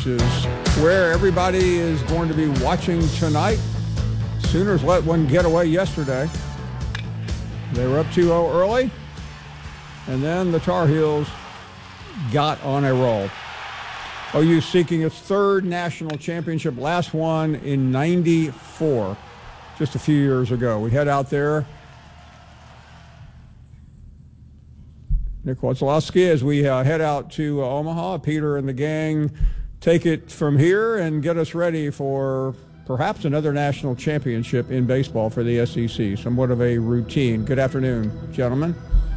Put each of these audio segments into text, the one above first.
which is where everybody is going to be watching tonight. Sooners let one get away yesterday. They were up 2-0 early, and then the Tar Heels got on a roll. OU seeking its third national championship, last one in '94, just a few years ago. We head out there. Nick Wacławski, as we head out to Omaha. Peter and the gang take it from here and get us ready for perhaps another national championship in baseball for the SEC. Somewhat of a routine. Good afternoon, gentlemen.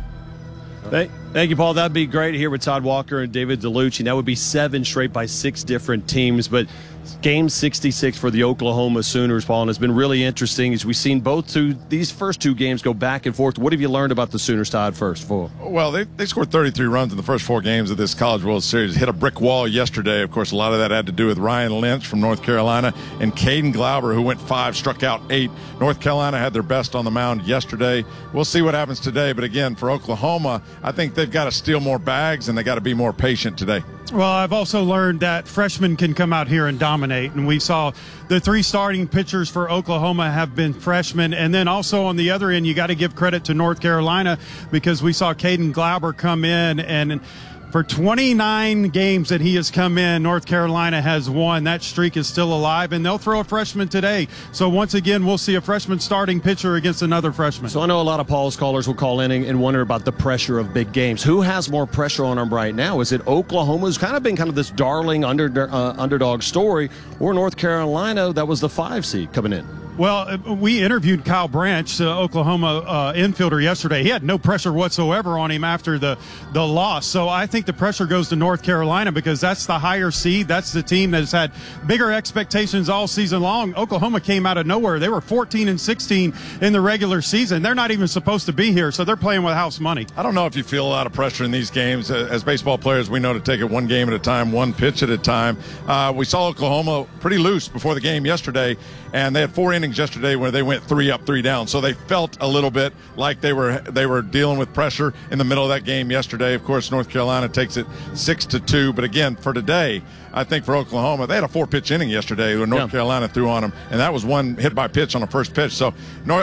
Thank you, Paul. That'd be great here with Todd Walker and David DeLucci. That would be 7 straight by 6 different teams. But game 66 for the Oklahoma Sooners, Paul, and it's been really interesting as we've seen these first 2 games go back and forth. What have you learned about the Sooners, Todd, first of all? Well, they scored 33 runs in the first 4 games of this College World Series. Hit a brick wall yesterday. Of course, a lot of that had to do with Ryan Lynch from North Carolina and Caden Glauber, who went 5, struck out 8. North Carolina had their best on the mound yesterday. We'll see what happens today. But again, for Oklahoma, I think they've got to steal more bags and they got to be more patient today. Well, I've also learned that freshmen can come out here and dominate, and we saw the 3 starting pitchers for Oklahoma have been freshmen. And then also on the other end, you got to give credit to North Carolina because we saw Caden Glauber come in, and for 29 games that he has come in, North Carolina has won. That streak is still alive, and they'll throw a freshman today. So once again, we'll see a freshman starting pitcher against another freshman. So I know a lot of Paul's callers will call in and wonder about the pressure of big games. Who has more pressure on them right now? Is it Oklahoma, who's kind of been this darling underdog story, or North Carolina that was the 5 seed coming in? Well, we interviewed Kyle Branch, the Oklahoma infielder, yesterday. He had no pressure whatsoever on him after the loss. So I think the pressure goes to North Carolina because that's the higher seed. That's the team that has had bigger expectations all season long. Oklahoma came out of nowhere. They were 14-16 in the regular season. They're not even supposed to be here, so they're playing with house money. I don't know if you feel a lot of pressure in these games. As baseball players, we know to take it one game at a time, one pitch at a time. We saw Oklahoma pretty loose before the game yesterday, and they had 4 innings yesterday where they went 3 up, 3 down. So they felt a little bit like they were dealing with pressure in the middle of that game yesterday. Of course, North Carolina takes it 6-2. But again, for today, I think for Oklahoma, they had a 4-pitch inning yesterday where North Carolina threw on them, and that was one hit by pitch on the first pitch. So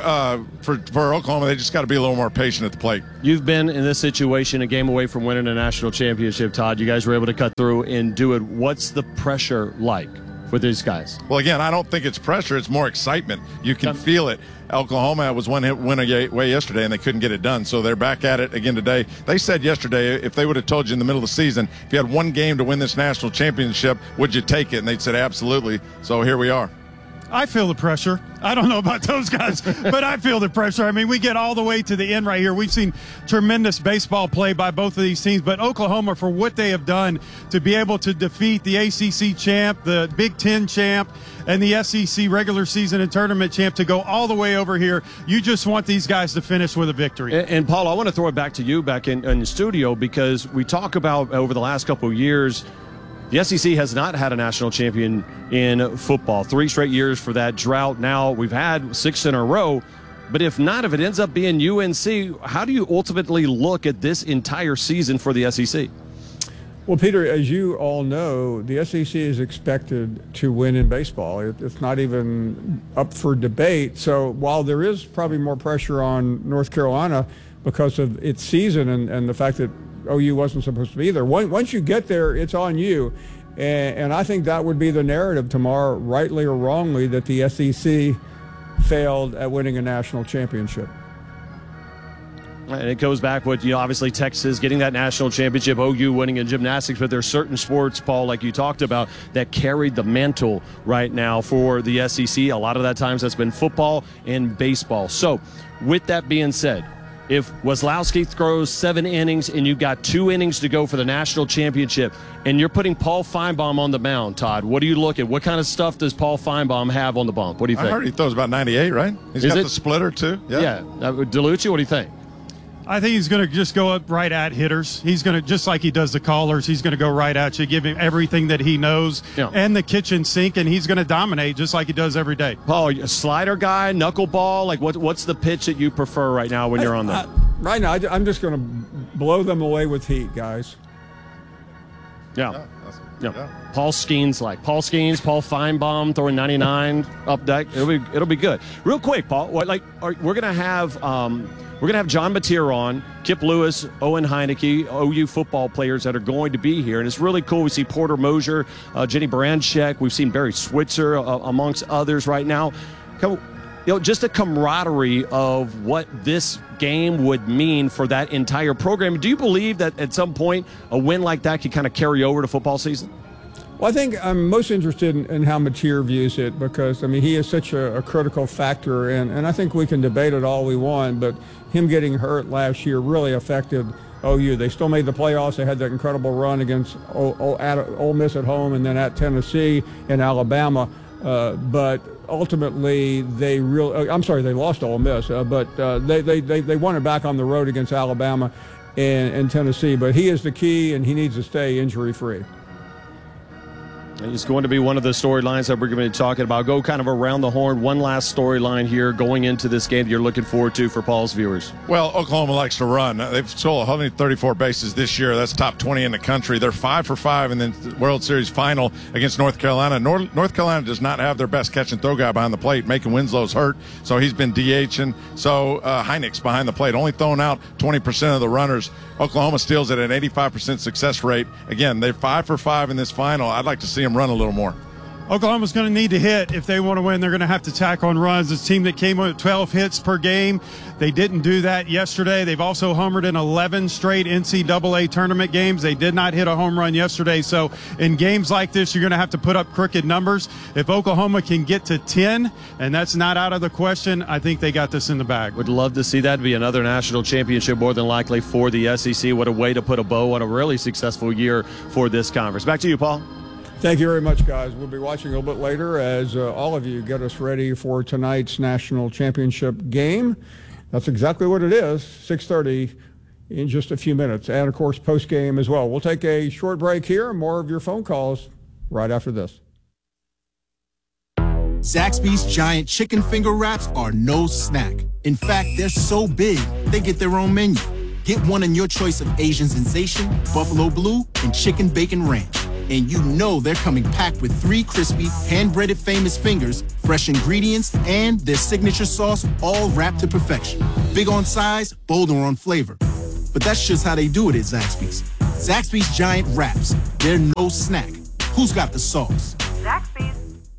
for Oklahoma, they just got to be a little more patient at the plate. You've been in this situation, a game away from winning a national championship, Todd. You guys were able to cut through and do it. What's the pressure like with these guys? Well, again, I don't think it's pressure. It's more excitement. You can feel it. Oklahoma was one hit win away yesterday, and they couldn't get it done. So they're back at it again today. They said yesterday, if they would have told you in the middle of the season, if you had one game to win this national championship, would you take it? And they'd said, absolutely. So here we are. I feel the pressure. I don't know about those guys, but I feel the pressure. I mean, we get all the way to the end right here. We've seen tremendous baseball play by both of these teams, but Oklahoma, for what they have done to be able to defeat the ACC champ, the Big Ten champ, and the SEC regular season and tournament champ, to go all the way over here, you just want these guys to finish with a victory. And Paul, I want to throw it back to you back in the studio, because we talk about over the last couple of years, the SEC has not had a national champion in football. 3 straight years for that drought. Now we've had 6 in a row. But if it ends up being UNC, how do you ultimately look at this entire season for the SEC? Well, Peter, as you all know, the SEC is expected to win in baseball. It's not even up for debate. So while there is probably more pressure on North Carolina because of its season and the fact that OU wasn't supposed to be there, once you get there, it's on you. And I think that would be the narrative tomorrow, rightly or wrongly, that the SEC failed at winning a national championship. And it goes back with, obviously Texas getting that national championship, OU winning in gymnastics, but there's certain sports, Paul, like you talked about, that carried the mantle right now for the SEC. A lot of that times that's been football and baseball. So with that being said, if Wacławski throws 7 innings and you've got 2 innings to go for the national championship and you're putting Paul Feinbaum on the mound, Todd, what do you look at? What kind of stuff does Paul Feinbaum have on the bump? What do you think? I heard he throws about 98, right? He's got the splitter, too. Yeah. DeLucci, what do you think? I think he's going to just go up right at hitters. He's going to, just like he does the callers, he's going to go right at you, give him everything that he knows and the kitchen sink, and he's going to dominate just like he does every day. Paul, a slider guy, knuckleball, like what's the pitch that you prefer right now when you're on there? Right now, I'm just going to blow them away with heat, guys. Yeah. Paul Skeens, Paul Feinbaum throwing 99 up deck. It'll be good. Real quick, Paul. We're gonna have John Mateer on, Kip Lewis, Owen Heineke, OU football players that are going to be here, and it's really cool. We see Porter Mosier, Jenny Baranchek. We've seen Barry Switzer amongst others right now. Just the camaraderie of what this game would mean for that entire program. Do you believe that at some point a win like that could kind of carry over to football season? Well, I think I'm most interested in how Mateer views it because, he is such a critical factor, and I think we can debate it all we want, but him getting hurt last year really affected OU. They still made the playoffs. They had that incredible run against Ole Miss at home and then at Tennessee and Alabama, but ultimately they lost to Ole Miss, but they won it back on the road against Alabama and Tennessee. But he is the key, and he needs to stay injury-free. It's going to be one of the storylines that we're going to be talking about. Go kind of around the horn. One last storyline here going into this game that you're looking forward to for Paul's viewers. Well, Oklahoma likes to run. They've stolen 134 bases this year. That's top 20 in the country. They're 5 for 5 in the World Series final against North Carolina. North Carolina does not have their best catch and throw guy behind the plate. Macon Winslow's hurt, so he's been DHing. So Heineck's behind the plate, only throwing out 20% of the runners. Oklahoma steals it at an 85% success rate. Again, they're 5 for 5 in this final. I'd like to see them run a little more. Oklahoma's going to need to hit if they want to win. They're going to have to tack on runs. It's a team that came with 12 hits per game. They didn't do that yesterday. They've also homered in 11 straight NCAA tournament games. They did not hit a home run yesterday. So in games like this, you're going to have to put up crooked numbers. If Oklahoma can get to 10, and that's not out of the question, I think they got this in the bag. Would love to see that be another national championship, more than likely, for the SEC. What a way to put a bow on a really successful year for this conference. Back to you, Paul. Thank you very much, guys. We'll be watching a little bit later as all of you get us ready for tonight's national championship game. That's exactly what it is, 6:30 in just a few minutes. And, of course, post-game as well. We'll take a short break here. More of your phone calls right after this. Zaxby's giant chicken finger wraps are no snack. In fact, they're so big, they get their own menu. Get one in your choice of Asian sensation, buffalo blue, and chicken bacon ranch. And you know they're coming packed with 3 crispy, hand-breaded famous fingers, fresh ingredients, and their signature sauce, all wrapped to perfection. Big on size, bolder on flavor. But that's just how they do it at Zaxby's. Zaxby's giant wraps. They're no snack. Who's got the sauce? Zaxby's.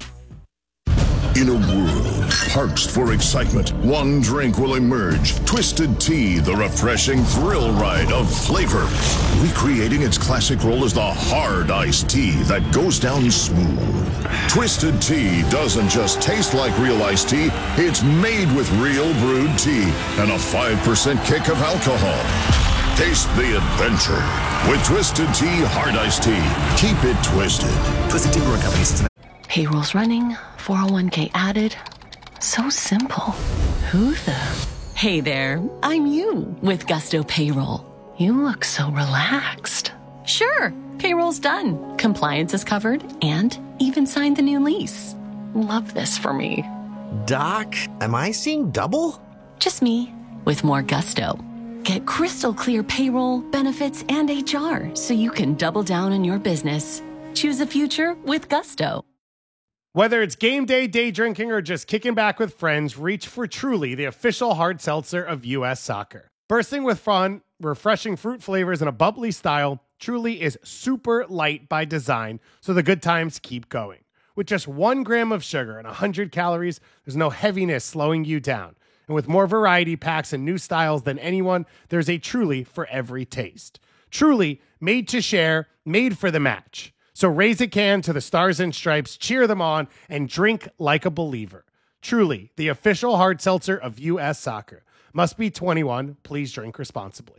In a world parched for excitement, one drink will emerge. Twisted Tea, the refreshing thrill ride of flavor. Recreating its classic role as the hard iced tea that goes down smooth. Twisted Tea doesn't just taste like real iced tea, it's made with real brewed tea and a 5% kick of alcohol. Taste the adventure with Twisted Tea Hard Iced Tea. Keep it twisted. Twisted Tea Brewing Company. Payroll's running, 401k added. So simple. Who the? Hey there, I'm you with Gusto Payroll. You look so relaxed. Sure, payroll's done. Compliance is covered and even signed the new lease. Love this for me. Doc, am I seeing double? Just me with more gusto. Get crystal clear payroll, benefits, and HR so you can double down on your business. Choose a future with Gusto. Whether it's game day, day drinking, or just kicking back with friends, reach for Truly, the official hard seltzer of U.S. Soccer. Bursting with fun, refreshing fruit flavors, and a bubbly style, Truly is super light by design, so the good times keep going. With just 1 gram of sugar and 100 calories, there's no heaviness slowing you down. And with more variety packs and new styles than anyone, there's a Truly for every taste. Truly, made to share, made for the match. So raise a can to the Stars and Stripes, cheer them on, and drink like a believer. Truly, the official hard seltzer of U.S. Soccer. Must be 21. Please drink responsibly.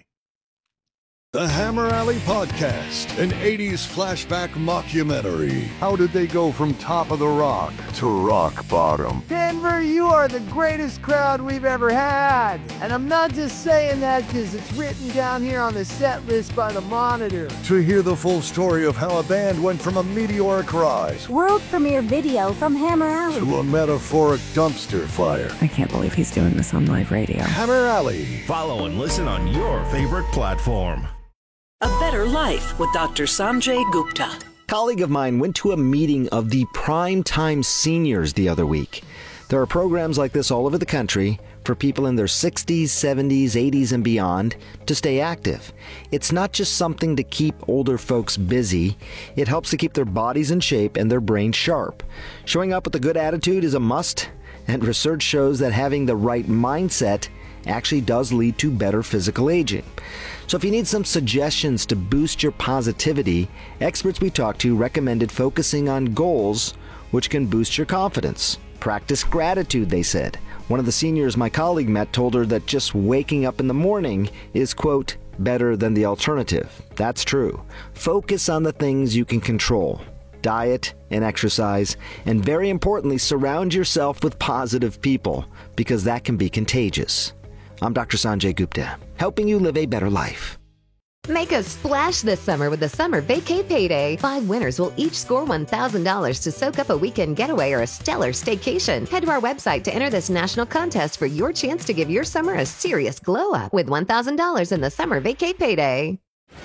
The Hammer Alley Podcast, an 80s flashback mockumentary. How did they go from top of the rock to rock bottom? Denver, you are the greatest crowd we've ever had. And I'm not just saying that because it's written down here on the set list by the Monitor. To hear the full story of how a band went from a meteoric rise, world premiere video from Hammer Alley, to a metaphoric dumpster fire. I can't believe he's doing this on live radio. Hammer Alley. Follow and listen on your favorite platform. A Better Life with Dr. Sanjay Gupta. colleague of mine went to a meeting of the Primetime Seniors the other week. There are programs like this all over the country for people in their 60s, 70s, 80s, and beyond to stay active. It's not just something to keep older folks busy. It helps to keep their bodies in shape and their brains sharp. Showing up with a good attitude is a must, and research shows that having the right mindset actually does lead to better physical aging. So if you need some suggestions to boost your positivity, experts we talked to recommended focusing on goals which can boost your confidence. Practice gratitude, they said. One of the seniors my colleague met told her that just waking up in the morning is, quote, better than the alternative. That's true. Focus on the things you can control. Diet and exercise, and very importantly, surround yourself with positive people, because that can be contagious. I'm Dr. Sanjay Gupta, helping you live a better life. Make a splash this summer with the Summer Vacay Payday. 5 winners will each score $1,000 to soak up a weekend getaway or a stellar staycation. Head to our website to enter this national contest for your chance to give your summer a serious glow-up with $1,000 in the Summer Vacay Payday.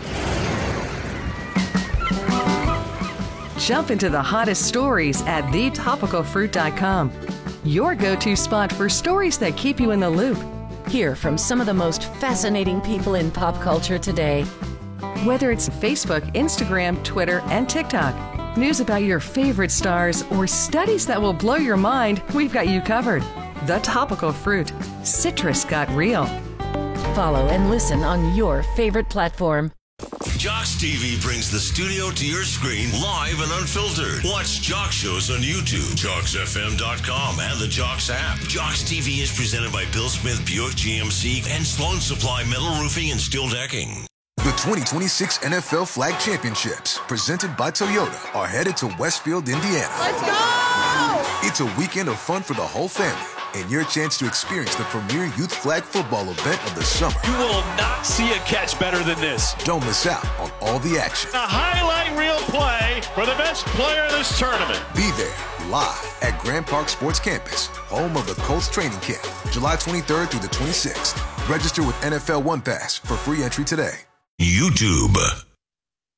Jump into the hottest stories at thetopicalfruit.com. Your go-to spot for stories that keep you in the loop. Hear from some of the most fascinating people in pop culture today. Whether it's Facebook, Instagram, Twitter, and TikTok, news about your favorite stars, or studies that will blow your mind, we've got you covered. The Topical Fruit. Citrus got real. Follow and listen on your favorite platform. Jocks TV brings the studio to your screen live and unfiltered. Watch Jocks shows on YouTube, JocksFM.com, and the Jocks app. Jocks TV is presented by Bill Smith Buick GMC and Sloan Supply Metal Roofing and Steel Decking. The 2026 NFL Flag Championships, presented by Toyota, are headed to Westfield, Indiana. Let's go! It's a weekend of fun for the whole family, and your chance to experience the premier youth flag football event of the summer. You will not see a catch better than this. Don't miss out on all the action. A highlight reel play for the best player in this tournament. Be there, live at Grand Park Sports Campus, home of the Colts training camp, July 23rd through the 26th. Register with NFL One Pass for free entry today. YouTube.